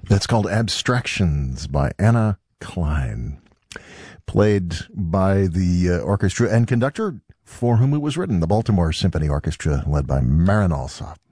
That's called Abstractions by Anna Klein, played by the orchestra and conductor for whom it was written, the Baltimore Symphony Orchestra, led by Marin Alsop.